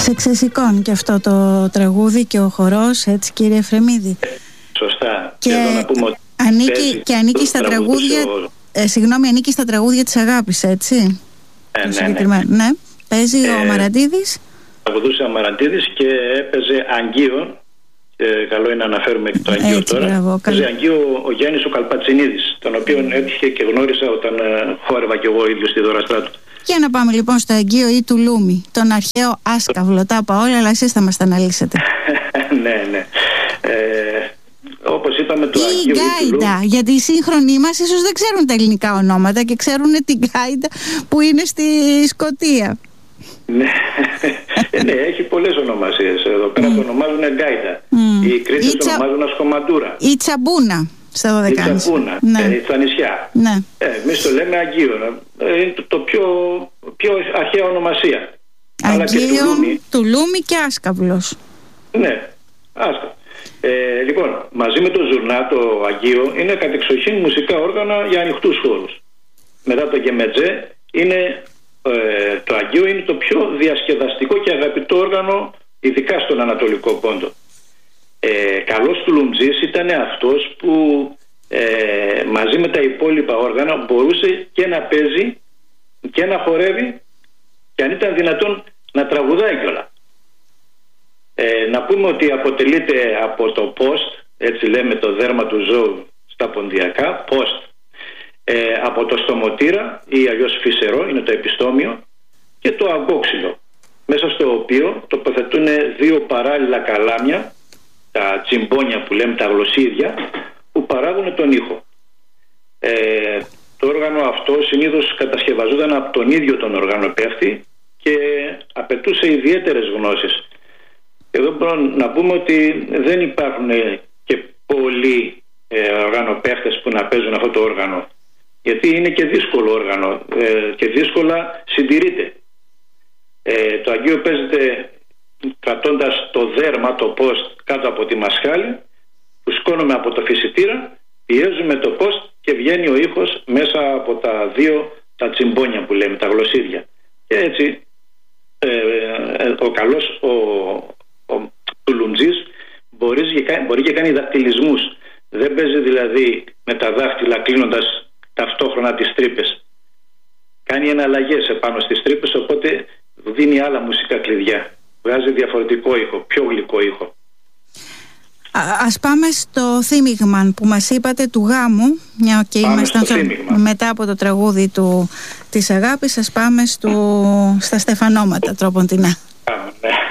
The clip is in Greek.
Σε ξεσηκώνει και αυτό το τραγούδι και ο χορός, έτσι κύριε Εφρεμίδη. Σωστά. Και να πούμε ανήκει στα τραγούδια, ανήκει στα τραγούδια της αγάπης, έτσι. Ναι. Παίζει ο Μαραντίδης. Τραγουδούσε ο Μαραντίδης και έπαιζε Αγγείο. Καλό είναι να αναφέρουμε και το Αγγείο τώρα. Παίζει Αγγείο ο Γιάννης ο Καλπατσινίδης, τον οποίο έτυχε και γνώρισα όταν χόρευα κι εγώ ίδιος στη Δωραστράτου. Για να πάμε λοιπόν στο Αγγείο ή του Λούμι, τον αρχαίο άσκαυλο. Τα είπα όλα, αλλά εσείς θα μας τα αναλύσετε. Ναι. Όπως είπαμε, το Αγγείο ή του Γκάιντα, γιατί οι σύγχρονοι μας ίσως δεν ξέρουν τα ελληνικά ονόματα και ξέρουν την Γκάιντα που είναι στη Σκωτία. Ναι, έχει πολλές ονομασίες. Εδώ πέρα το ονομάζουν Γκάιντα. Οι Κρήτες το ονομάζουν Ασκομαντούρα. Η Τσαμπούνα στα Δωδεκάνησα. Η Τσαμπούνα, στα νησιά. Εμείς το λέμε Αγγείο. Είναι το πιο αρχαία ονομασία. Αγγείο, του Λούμι και άσκαυλος. Ναι, άσκαυλο. Λοιπόν, μαζί με το ζουρνά, το Αγγείο είναι κατεξοχήν μουσικά όργανα για ανοιχτούς χώρους. Μετά το γεμετζέ είναι το Αγγείο είναι το πιο διασκεδαστικό και αγαπητό όργανο, ειδικά στον Ανατολικό Πόντο. Καλός του Λουμτζής ήταν αυτός που μαζί με τα υπόλοιπα όργανα μπορούσε και να παίζει και να χορεύει και αν ήταν δυνατόν να τραγουδάει κιόλα. Να πούμε ότι αποτελείται από το post, έτσι λέμε το δέρμα του ζώου στα ποντιακά, post, από το στομοτήρα ή αλλιώς φυσερό, είναι το επιστόμιο, και το αγκόξυλο, μέσα στο οποίο τοποθετούν δύο παράλληλα καλάμια, τα τσιμπόνια που λέμε, τα γλωσσίδια, που παράγουν τον ήχο. Το όργανο αυτό συνήθως κατασκευαζόταν από τον ίδιο τον οργανοπαίχτη και απαιτούσε ιδιαίτερες γνώσεις. Εδώ μπορούμε να πούμε ότι δεν υπάρχουν και πολλοί οργανοπαίχτες που να παίζουν αυτό το όργανο, γιατί είναι και δύσκολο όργανο και δύσκολα συντηρείται. Το Αγγείο παίζεται κρατώντας το δέρμα, το post, κάτω από τη μασχάλη, που σκόνουμε από το φυσιτήρα, πιέζουμε το post και βγαίνει ο ήχος μέσα από τα δύο τα τσιμπόνια που λέμε, τα γλωσσίδια. Και έτσι ο καλός του Λουμτζής μπορεί και κάνει δακτυλισμούς. Δεν παίζει δηλαδή με τα δάχτυλα κλείνοντας ταυτόχρονα τις τρύπες. Κάνει εναλλαγές επάνω στις τρύπες, οπότε δίνει άλλα μουσικά κλειδιά. Βγάζει διαφορετικό ήχο, πιο γλυκό ήχο. Ας πάμε στο θύμιγμα που μας είπατε του γάμου, μια και ήμασταν μετά από το τραγούδι της αγάπης. Ας πάμε στα στεφανώματα τρόποντινά.